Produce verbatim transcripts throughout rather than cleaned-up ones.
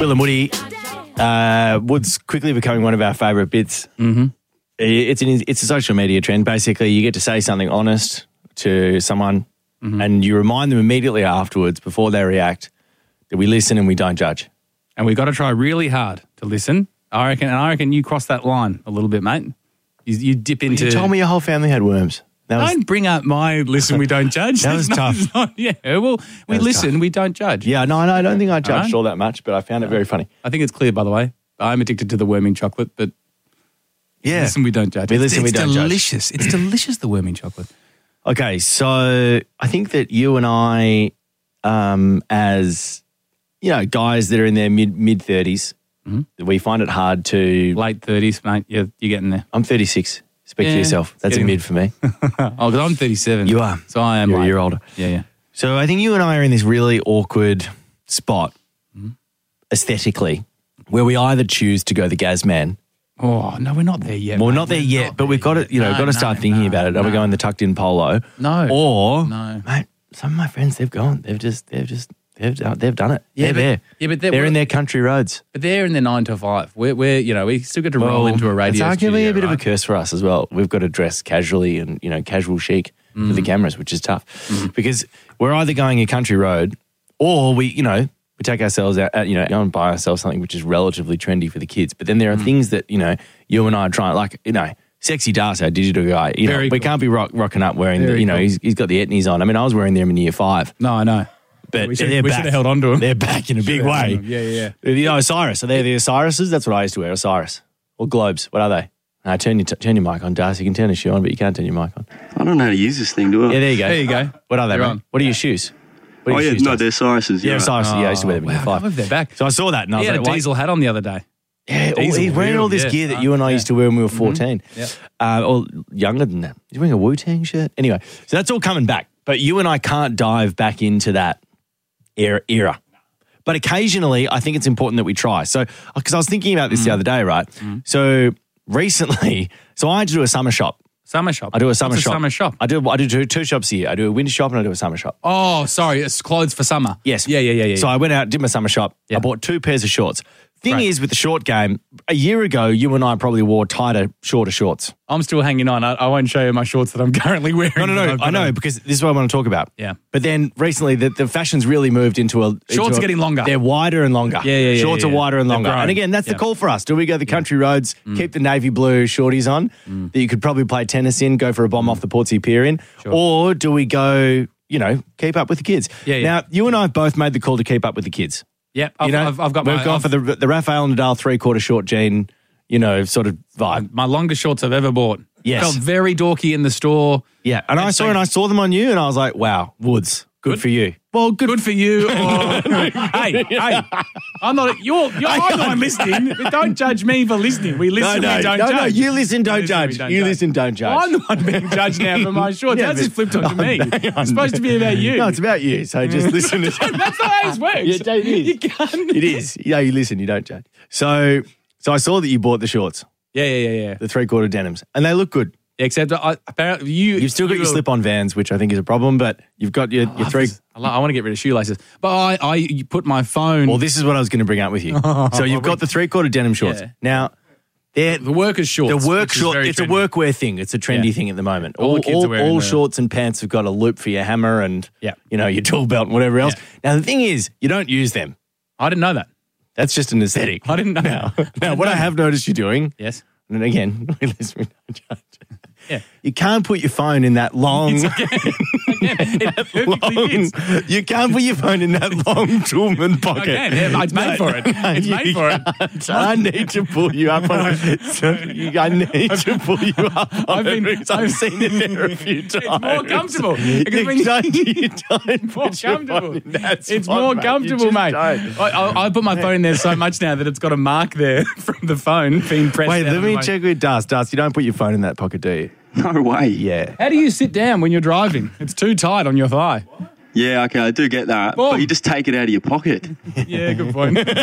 Will and Woody. Uh, Wood's quickly becoming one of our favourite bits. Mm-hmm. It's an, it's a social media trend. Basically, you get to say something honest to someone Mm-hmm. and you remind them immediately afterwards, before they react, that we listen and we don't judge. And we've got to try really hard to listen. I reckon, and I reckon you cross that line a little bit, mate. You, you dip into... You told me your whole family had worms. That was, don't bring up my listen, we don't judge. That was It's not- tough. it's not- yeah, well, we was listen, tough. we don't judge. yeah, no, no, I don't think I judged right. all that much, but I found it very funny. I think it's clear, by the way. I'm addicted to the worming chocolate, but Yeah. listen, we don't judge. We It's- listen, we it's don't judge. delicious. It's delicious, the worming chocolate. Okay, so I think that you and I, um, as, you know, guys that are in their mid, mid-thirties, Mm-hmm. we find it hard to... Late thirties, mate. You're, you're getting there. I'm thirty-six. Speak Yeah, for yourself. That's getting- a mid for me. Oh, because I'm thirty-seven. You are. So I am You're a like- year older. Yeah, yeah. So I think you and I are in this really awkward spot, aesthetically, where we either choose to go the Gaz man. Oh, no, we're not there yet. Well, we're mate. not there We're yet, not but we've there got to, yet. you know, No, got to start no, thinking no, about it. Are we no. going the tucked in polo? No. Or, No. mate, some of my friends, they've gone. They've just, they've just, they've, they've done it. Yeah, they're but- there. yeah, but they're- they're in their country roads. But they're in their nine to five. We're, we're you know, we still get to roll into a radio It's arguably studio, a bit right? of a curse for us as well. We've got to dress casually and, you know, casual chic for Mm. the cameras, which is tough because we're either going a country road or we, you know, we take ourselves out, out, you know, go and buy ourselves something which is relatively trendy for the kids. But then there are Mm. things that, you know, you and I are trying, like, you know, Sexy Darcy, our digital guy, you know, Very we cool. can't be rock, rocking up wearing, the, Very you know, cool. he's, he's got the etnies on. I mean, I was wearing them in year five. No, I know. But We should- they're we back. should have held on to 'em. They're back in a big Should have held way. on to 'em. Yeah, yeah, You know, Osiris. Are they the Osirises? That's what I used to wear, Osiris. Or Globes. What are they? No, turn your, turn your mic on, Darcy. You can turn the shoe on, but you can't turn your mic on. I don't know how to use this thing, do I? Yeah, there you go. There you go. What are they, You're mate? on. What are your shoes? What are Oh, your yeah, shoes, no, Darcy? they're Cyrus's. Yeah, Yeah, Osiris. Yeah, I used to wear them in year Wow, five. I love their back. So I saw that and I was He had like, a why- diesel hat on the other day. Yeah, all, Diesel he's wearing all this wheel, gear yeah. that you and I Yeah. used to wear when we were fourteen. Yeah. Uh, or younger than that. He's wearing a Wu-Tang shirt. Anyway, so that's all coming back. But you and I can't dive back into that era. era. But occasionally, I think it's important that we try. So, because I was thinking about this the other day, right? So recently, so I do a summer shop. Summer shop. I do a summer What's shop. A summer shop. I do. I do two, two shops a year. I do a winter shop and I do a summer shop. Oh, sorry. It's clothes for summer. Yes. Yeah, yeah, yeah, yeah. So I went out, did my summer shop. Yeah. I bought two pairs of shorts. Thing Right. is, with the short game, a year ago, you and I probably wore tighter, shorter shorts. I'm still hanging on. I, I won't show you my shorts that I'm currently wearing. No, no, that no. I've got I know on. because this is what I want to talk about. Yeah. But then recently, the, the fashion's really moved into a Shorts into are a- getting longer. They're wider and longer. Yeah, yeah, yeah, Shorts yeah, are yeah. wider and They've longer. grown. And again, that's Yeah. the call for us. Do we go the country roads, keep the navy blue shorties on that you could probably play tennis in, go for a bomb off the Portsea Pier in, Sure. or do we go, you know, keep up with the kids? Yeah, yeah. Now, you and I have both made the call to keep up with the kids. Yep. I've, You know, I've, I've got we've my, gone I've- for the the Rafael Nadal three quarter short jean, you know, sort of vibe. my longest shorts I've ever bought. Yes. Felt very dorky in the store. Yeah, and I And saw so- and I saw them on you, and I was like, wow, Woods, good, Good? for you. Well, good. Good for you. Or, hey, hey, I'm not. You're. you're I'm the one listening. But don't judge me for listening. We No, listen. no, we don't no, judge. no. You listen, don't We judge. don't You listen, don't judge. Well, I'm the one being judged now for my shorts. Yeah, That's but- just flipped onto Oh, me. hang on. It's supposed to be about you. No, it's about you. So just listen. to That's not how this works. Yeah, it is. You can't. It is. Yeah, you listen. You don't judge. So, so I saw that you bought the shorts, Yeah, yeah, yeah, yeah. the three quarter denims, and they look good. Except I, apparently you. You've still got you your were- slip on Vans, which I think is a problem, but you've got your, your I three. love this. I, lo- I want to get rid of shoelaces, but I, I you put my phone. Well, this is what I was going to bring up with you. So you've got the three quarter denim shorts. Yeah. Now, they're the workers' shorts. the work which is short. very It's trendy. a workwear thing. It's a trendy Yeah. thing at the moment. All All, the kids all, are wearing all the- shorts and pants have got a loop for your hammer and Yeah. you know your tool belt and whatever else. Yeah. Now the thing is, you don't use them. I didn't know that. That's just an aesthetic. I didn't know. Now, I now didn't what I know. have noticed you doing, Yes. and again, we listen, we don't judge. Yeah. You can't put your phone in that long. It perfectly long fits. you can't put your phone in that long Toolman pocket. I can. Yeah, it's made for it. It's you made for it. can't. I need to pull you up on it. So you- I need to pull you up on I've it been- because I've I've- seen it there a few times. It's more comfortable. You Because when you- don't, you don't More put your comfortable. phone in that It's spot, more mate. You comfortable, just mate. don't. I, I, I put my phone in there so much now that it's got a mark there from the phone being pressed. Wait, out let of me my- check with Dust. Dust, you don't put your phone in that pocket, do you? No way. Yeah. How do you sit down when you're driving? It's too tight on your thigh. Yeah, okay, I do get that. Boom. But you just take it out of your pocket. Yeah, good point. Coming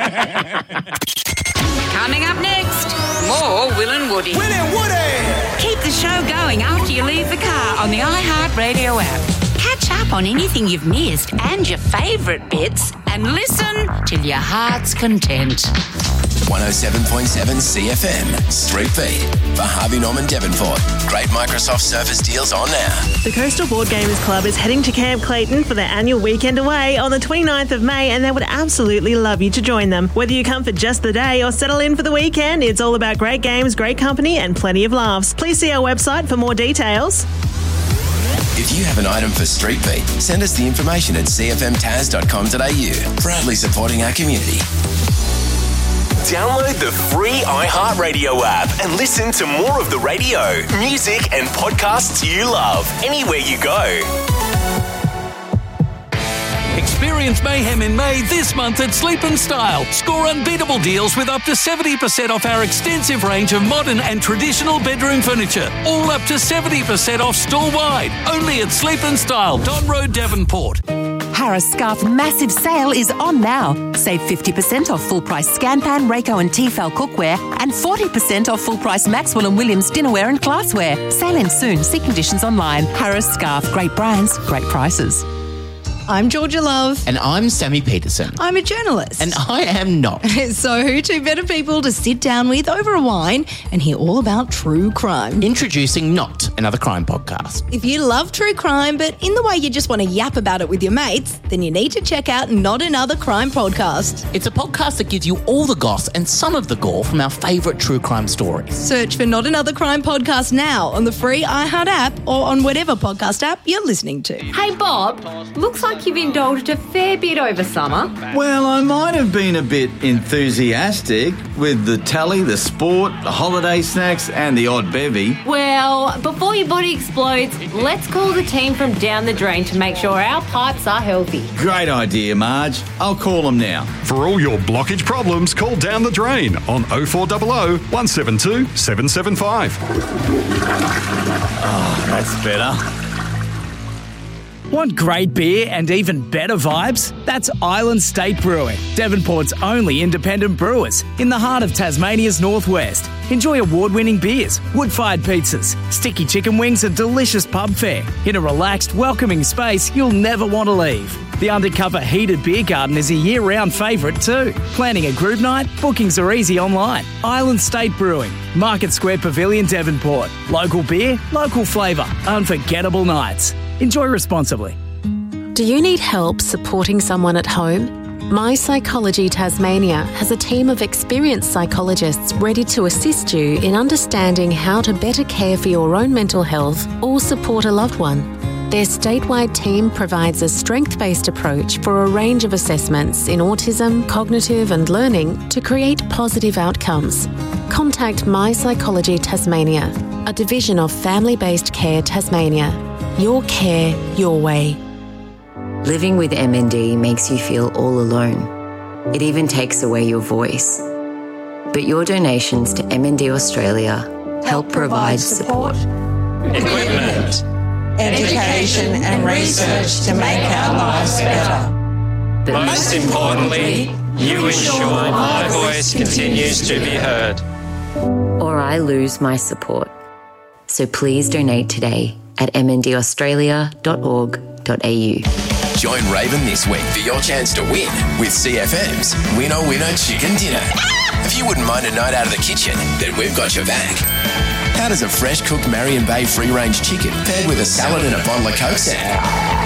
up next, more Will and Woody. Will and Woody! Keep the show going after you leave the car on the iHeartRadio app. Catch up on anything you've missed and your favourite bits and listen till your heart's content. one oh seven point seven C F M, Street Beat, for Harvey Norman Devonport. Great Microsoft Surface deals on now. The Coastal Board Gamers Club is heading to Camp Clayton for their annual weekend away on the twenty-ninth of May, and they would absolutely love you to join them. Whether you come for just the day or settle in for the weekend, it's all about great games, great company, and plenty of laughs. Please see our website for more details. If you have an item for Street Beat, send us the information at c f m taz dot com dot a u. Proudly supporting our community. Download the free iHeartRadio app and listen to more of the radio, music, and podcasts you love anywhere you go. Experience mayhem in May this month at Sleep and Style. Score unbeatable deals with up to seventy percent off our extensive range of modern and traditional bedroom furniture. All up to seventy percent off store-wide. Only at Sleep and Style, Don Road, Devonport. Harris Scarf massive sale is on now. Save fifty percent off full price Scanpan, Rayco and Tefal cookware and forty percent off full price Maxwell and Williams dinnerware and glassware. Sale ends soon. See conditions online. Harris Scarf. Great brands, great prices. I'm Georgia Love. And I'm Sammy Peterson. I'm a journalist. And I am not. So who two better people to sit down with over a wine and hear all about true crime? Introducing Not, another crime podcast. If you love true crime, but in the way you just want to yap about it with your mates, then you need to check out Not Another Crime Podcast. It's a podcast that gives you all the goss and some of the gore from our favourite true crime stories. Search for Not Another Crime Podcast now on the free iHeart app or on whatever podcast app you're listening to. Hey Bob, looks like you've indulged a fair bit over summer. Well, I might have been a bit enthusiastic with the telly, the sport, the holiday snacks and the odd bevy. Well, before your body explodes, let's call the team from Down the Drain to make sure our pipes are healthy. Great idea, Marge. I'll call them now. For all your blockage problems, call Down the Drain on oh four hundred, one seven two, seven seven five. Oh, that's better. Want great beer and even better vibes? That's Island State Brewing, Devonport's only independent brewers in the heart of Tasmania's northwest. Enjoy award-winning beers, wood-fired pizzas, sticky chicken wings and delicious pub fare in a relaxed, welcoming space you'll never want to leave. The undercover heated beer garden is a year-round favourite too. Planning a group night? Bookings are easy online. Island State Brewing, Market Square Pavilion, Devonport. Local beer, local flavour, unforgettable nights. Enjoy responsibly. Do you need help supporting someone at home? My Psychology Tasmania has a team of experienced psychologists ready to assist you in understanding how to better care for your own mental health or support a loved one. Their statewide team provides a strength-based approach for a range of assessments in autism, cognitive and learning to create positive outcomes. Contact My Psychology Tasmania, a division of Family-Based Care Tasmania. Your care, your way. Living with M N D makes you feel all alone. It even takes away your voice. But your donations to M N D Australia help provide support, equipment, education and research to make our lives better. But most importantly, you ensure my voice continues to be heard. Or I lose my support. So please donate today at m n d australia dot org dot a u. Join Raven this week for your chance to win with C F M's Winner Winner Chicken Dinner. If you wouldn't mind a night out of the kitchen, then we've got your back. How does a fresh cooked Marion Bay free-range chicken paired with a salad and a bottle of Coke sound?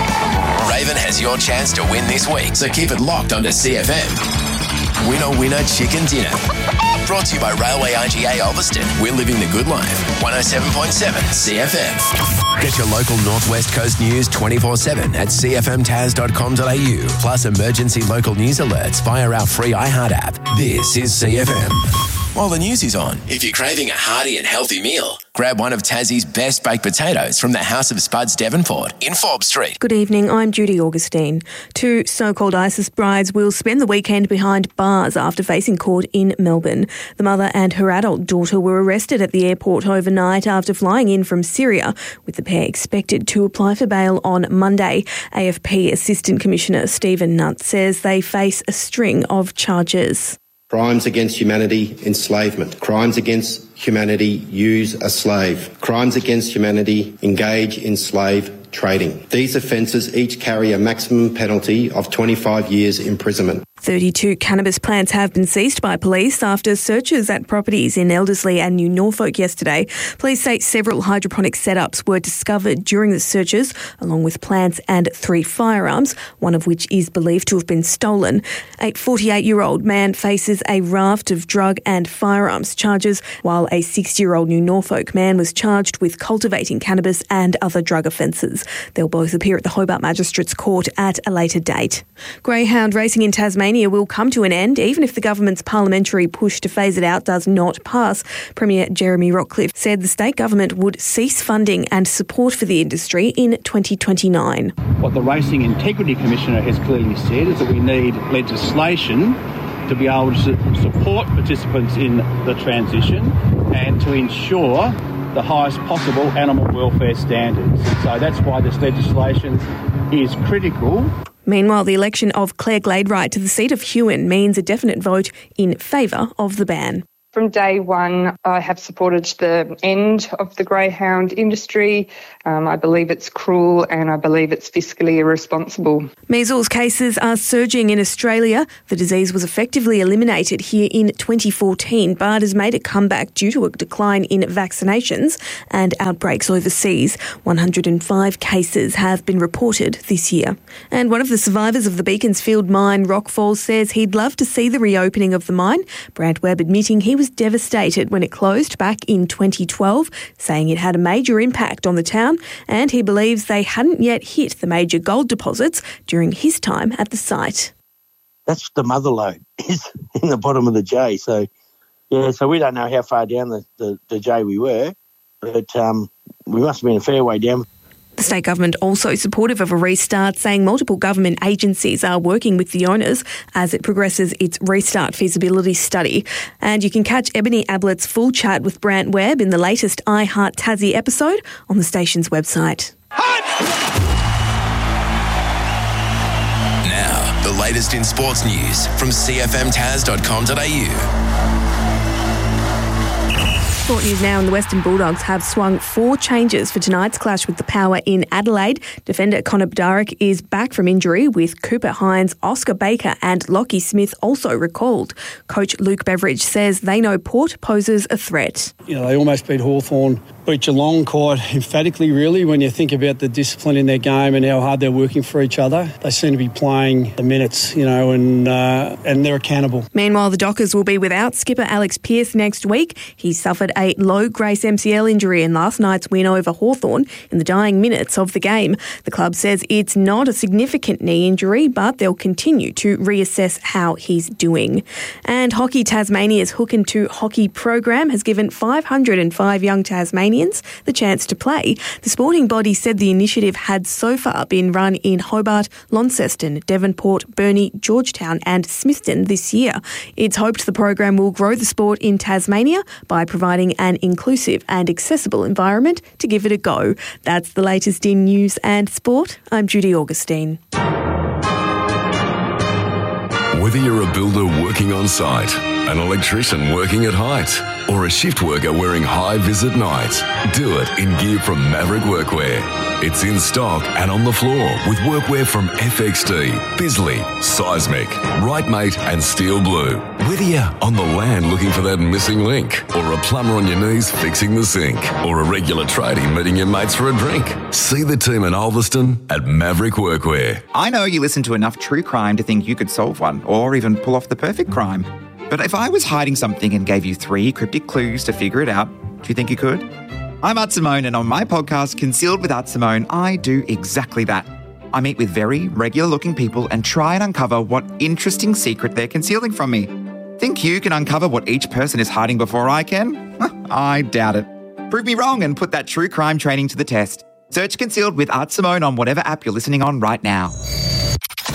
Raven has your chance to win this week, so keep it locked onto C F M. Winner Winner Chicken Dinner. Brought to you by Railway I G A Ulverston. We're living the good life. one oh seven point seven C F M. Get your local Northwest Coast news twenty-four seven at c f m taz dot com dot a u. Plus emergency local news alerts via our free iHeart app. This is C F M. While the news is on, if you're craving a hearty and healthy meal, grab one of Tassie's best baked potatoes from the House of Spuds Devonport in Forbes Street. Good evening, I'm Judy Augustine. Two so-called ISIS brides will spend the weekend behind bars after facing court in Melbourne. The mother and her adult daughter were arrested at the airport overnight after flying in from Syria, with the pair expected to apply for bail on Monday. A F P Assistant Commissioner Stephen Nutt says they face a string of charges. Crimes against humanity, enslavement. Crimes against humanity, use a slave. Crimes against humanity, engage in slave trading. These offences each carry a maximum penalty of twenty-five years imprisonment. thirty-two cannabis plants have been seized by police after searches at properties in Elderslie and New Norfolk yesterday. Police say several hydroponic setups were discovered during the searches, along with plants and three firearms, one of which is believed to have been stolen. A forty-eight-year-old man faces a raft of drug and firearms charges, while a sixty-year-old New Norfolk man was charged with cultivating cannabis and other drug offences. They'll both appear at the Hobart Magistrates Court at a later date. Greyhound racing in Tasmania will come to an end, even if the government's parliamentary push to phase it out does not pass. Premier Jeremy Rockcliffe said the state government would cease funding and support for the industry in twenty twenty-nine. What the Racing Integrity Commissioner has clearly said is that we need legislation to be able to support participants in the transition and to ensure the highest possible animal welfare standards. So that's why this legislation is critical. Meanwhile, the election of Claire Gladewright to the seat of Huon means a definite vote in favour of the ban. From day one, I have supported the end of the greyhound industry. Um, I believe it's cruel and I believe it's fiscally irresponsible. Measles cases are surging in Australia. The disease was effectively eliminated here in twenty fourteen, but has made a comeback due to a decline in vaccinations and outbreaks overseas. one hundred five cases have been reported this year. And one of the survivors of the Beaconsfield mine, Rockfall, says he'd love to see the reopening of the mine. Brant Webb admitting he was devastated when it closed back in twenty twelve, saying it had a major impact on the town, and he believes they hadn't yet hit the major gold deposits during his time at the site. That's the mother lode is in the bottom of the J. So, yeah, so we don't know how far down the, the, the J we were, but um, we must have been a fair way down. The state government also supportive of a restart, saying multiple government agencies are working with the owners as it progresses its restart feasibility study. And you can catch Ebony Ablett's full chat with Brant Webb in the latest I Heart Tassie episode on the station's website. Now, the latest in sports news from c f m tas dot com dot a u. Sport news now, and the Western Bulldogs have swung four changes for tonight's clash with the Power in Adelaide. Defender Connor Bedarick is back from injury, with Cooper Hines, Oscar Baker and Lockie Smith also recalled. Coach Luke Beveridge says they know Port poses a threat. You know, they almost beat Hawthorn, beat Geelong quite emphatically, really, when you think about the discipline in their game and how hard they're working for each other. They seem to be playing the minutes, you know, and uh, and they're accountable. Meanwhile, the Dockers will be without skipper Alex Pearce next week. He suffered a low-grace M C L injury in last night's win over Hawthorn in the dying minutes of the game. The club says it's not a significant knee injury, but they'll continue to reassess how he's doing. And Hockey Tasmania's Hook and Two hockey program has given five hundred five young Tasmanians the chance to play. The sporting body said the initiative had so far been run in Hobart, Launceston, Devonport, Burnie, Georgetown and Smithton this year. It's hoped the program will grow the sport in Tasmania by providing an inclusive and accessible environment to give it a go. That's the latest in news and sport. I'm Judy Augustine. Whether you're a builder working on site, an electrician working at height, or a shift worker wearing high vis at night, do it in gear from Maverick Workwear. It's in stock and on the floor with workwear from F X D, Bisley, Seismic, Rightmate and Steel Blue. Whether you're on the land looking for that missing link, or a plumber on your knees fixing the sink, or a regular tradie meeting your mates for a drink, see the team in Ulverston at Maverick Workwear. I know you listen to enough true crime to think you could solve one, or even pull off the perfect crime. But if I was hiding something and gave you three cryptic clues to figure it out, do you think you could? I'm Art Simone, and on my podcast, Concealed with Art Simone, I do exactly that. I meet with very regular-looking people and try and uncover what interesting secret they're concealing from me. Think you can uncover what each person is hiding before I can? I doubt it. Prove me wrong and put that true crime training to the test. Search Concealed with Art Simone on whatever app you're listening on right now.